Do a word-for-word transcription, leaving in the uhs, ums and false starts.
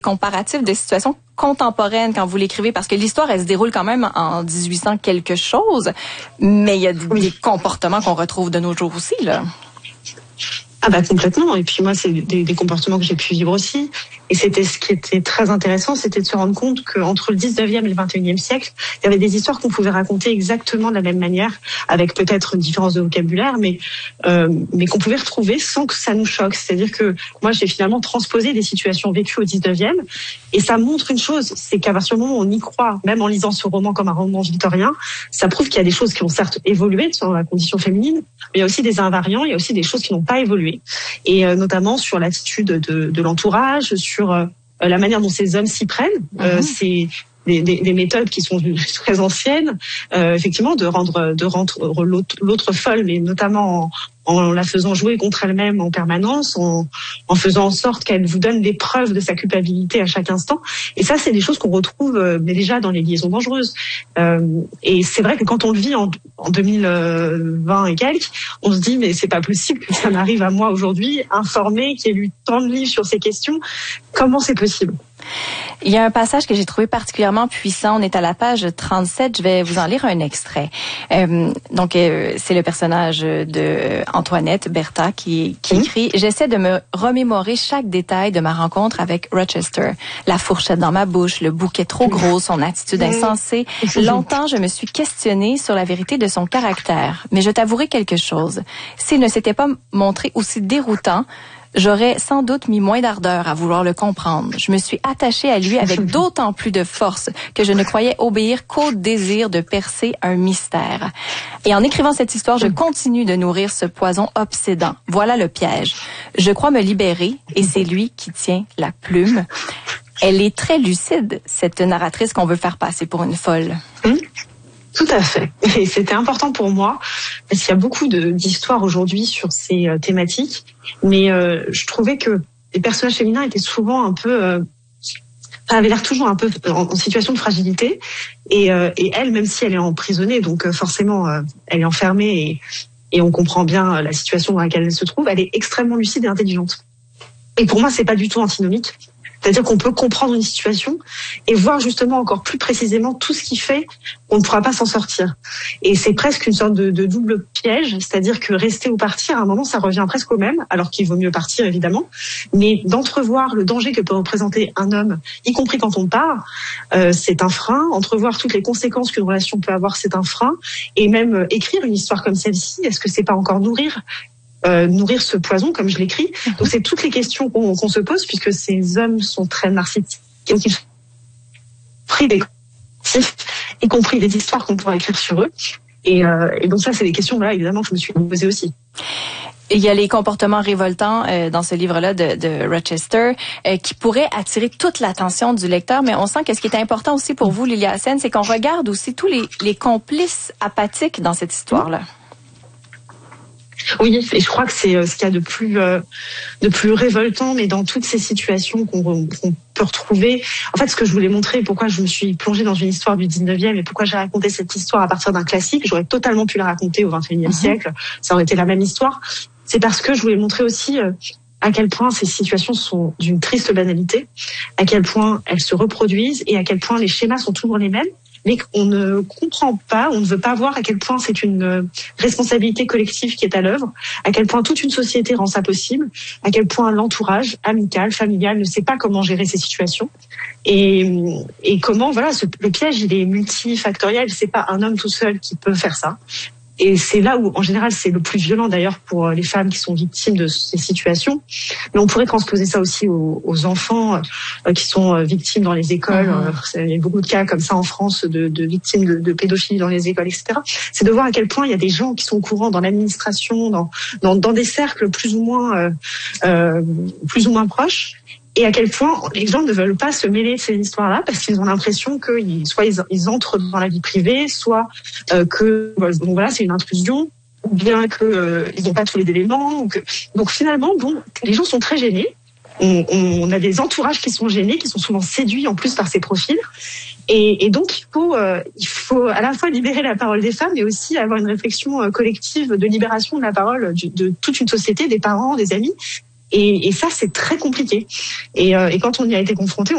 comparatif de situations contemporaines quand vous l'écrivez, parce que l'histoire, elle se déroule quand même en dix-huit cents quelque chose, mais il y a des, oui. des comportements qu'on retrouve de nos jours aussi, là. Ah bah complètement. Et puis moi, c'est des, des comportements que j'ai pu vivre aussi. Et c'était ce qui était très intéressant, c'était de se rendre compte qu'entre le dix-neuvième et le vingt et unième siècle, il y avait des histoires qu'on pouvait raconter exactement de la même manière, avec peut-être une différence de vocabulaire, mais euh, mais qu'on pouvait retrouver sans que ça nous choque. C'est-à-dire que moi, j'ai finalement transposé des situations vécues au dix-neuvième, et ça montre une chose, c'est qu'à partir du moment où on y croit, même en lisant ce roman comme un roman victorien, ça prouve qu'il y a des choses qui ont certes évolué sur la condition féminine, mais il y a aussi des invariants, il y a aussi des choses qui n'ont pas évolué. Et euh, notamment sur l'attitude de, de l'entourage, sur euh, la manière dont ces hommes s'y prennent. Mmh. Euh, c'est des, des, des méthodes qui sont très anciennes, euh, effectivement, de rendre, de rendre l'autre, l'autre folle, mais notamment en, en la faisant jouer contre elle-même en permanence, en, en faisant en sorte qu'elle vous donne des preuves de sa culpabilité à chaque instant. Et ça, c'est des choses qu'on retrouve euh, mais déjà dans les liaisons dangereuses. Euh, et c'est vrai que quand on le vit en, en deux mille vingt et quelques, on se dit mais c'est pas possible que ça m'arrive à moi aujourd'hui, informée, qui ai lu tant de livres sur ces questions. Comment c'est possible ? Il y a un passage que j'ai trouvé particulièrement puissant. On est à la page trente-sept. Je vais vous en lire un extrait. Euh, donc, euh, c'est le personnage de Antoinette Bertha qui, qui écrit « J'essaie de me remémorer chaque détail de ma rencontre avec Rochester. La fourchette dans ma bouche, le bouquet trop gros, son attitude insensée. Longtemps, je me suis questionnée sur la vérité de son caractère. Mais je t'avouerai quelque chose. S'il ne s'était pas montré aussi déroutant, j'aurais sans doute mis moins d'ardeur à vouloir le comprendre. Je me suis attachée à lui avec d'autant plus de force que je ne croyais obéir qu'au désir de percer un mystère. Et en écrivant cette histoire, je continue de nourrir ce poison obsédant. Voilà le piège. Je crois me libérer et c'est lui qui tient la plume. » Elle est très lucide, cette narratrice qu'on veut faire passer pour une folle. Mmh. Tout à fait. Et c'était important pour moi, parce qu'il y a beaucoup de, d'histoires aujourd'hui sur ces euh, thématiques, mais euh, je trouvais que les personnages féminins étaient souvent un peu... Euh, avaient l'air toujours un peu en, en situation de fragilité, et, euh, et elle, même si elle est emprisonnée, donc euh, forcément euh, elle est enfermée, et, et on comprend bien euh, la situation dans laquelle elle se trouve, elle est extrêmement lucide et intelligente. Et pour moi, c'est pas du tout antinomique. C'est-à-dire qu'on peut comprendre une situation et voir justement encore plus précisément tout ce qui fait qu'on ne pourra pas s'en sortir. Et c'est presque une sorte de, de double piège, c'est-à-dire que rester ou partir, à un moment, ça revient presque au même, alors qu'il vaut mieux partir, évidemment. Mais d'entrevoir le danger que peut représenter un homme, y compris quand on part, euh, c'est un frein. Entrevoir toutes les conséquences qu'une relation peut avoir, c'est un frein. Et même euh, écrire une histoire comme celle-ci, est-ce que c'est pas encore nourrir Euh, nourrir ce poison, comme je l'écris. Donc c'est toutes les questions qu'on, qu'on se pose, puisque ces hommes sont très narcissiques, et donc ils sont pris des y compris des histoires qu'on pourrait écrire sur eux. Et, euh, et donc ça, c'est des questions, voilà, évidemment, que je me suis posées aussi. Il y a les comportements révoltants euh, dans ce livre-là de, de Rochester euh, qui pourraient attirer toute l'attention du lecteur, mais on sent que ce qui est important aussi pour vous, Lilia Hassen, c'est qu'on regarde aussi tous les, les complices apathiques dans cette histoire-là. Oui, et je crois que c'est ce qu'il y a de plus euh, de plus révoltant, mais dans toutes ces situations qu'on, qu'on peut retrouver. En fait, ce que je voulais montrer, pourquoi je me suis plongée dans une histoire du dix-neuvième et pourquoi j'ai raconté cette histoire à partir d'un classique, j'aurais totalement pu la raconter au vingt et unième siècle, ça aurait été la même histoire. C'est parce que je voulais montrer aussi euh, à quel point ces situations sont d'une triste banalité, à quel point elles se reproduisent et à quel point les schémas sont toujours les mêmes, mais qu'on ne comprend pas, on ne veut pas voir à quel point c'est une responsabilité collective qui est à l'œuvre, à quel point toute une société rend ça possible, à quel point l'entourage amical, familial ne sait pas comment gérer ces situations, et, et comment, voilà, ce, le piège, il est multifactoriel, c'est pas un homme tout seul qui peut faire ça. Et c'est là où, en général, c'est le plus violent d'ailleurs pour les femmes qui sont victimes de ces situations. Mais on pourrait transposer ça aussi aux, aux enfants euh, qui sont euh, victimes dans les écoles. Mmh. Euh, il y a beaucoup de cas comme ça en France de, de victimes de, de pédophilie dans les écoles, et cetera. C'est de voir à quel point il y a des gens qui sont au courant dans l'administration, dans, dans, dans des cercles plus ou moins, euh, euh, plus ou moins proches. Et à quel point les gens ne veulent pas se mêler de ces histoires-là parce qu'ils ont l'impression que soit ils, ils entrent dans la vie privée, soit euh, que bon, voilà, c'est une intrusion, ou bien que euh, ils n'ont pas tous les éléments. Que... Donc finalement, bon, les gens sont très gênés. On, on a des entourages qui sont gênés, qui sont souvent séduits en plus par ces profils. Et, et donc il faut, euh, il faut à la fois libérer la parole des femmes, mais aussi avoir une réflexion euh, collective de libération de la parole de, de toute une société, des parents, des amis. Et, et ça, c'est très compliqué. Et, euh, et quand on y a été confronté,